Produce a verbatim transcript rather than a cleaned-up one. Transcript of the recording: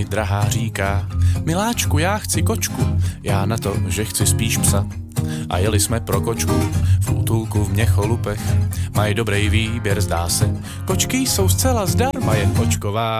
mi drahá říká: miláčku, já chci kočku, já na to, že chci spíš psa. A jeli jsme pro kočku v útulku v Měcholupech. Mají dobrý výběr, zdá se. Kočky jsou zcela zdarma, jen kočková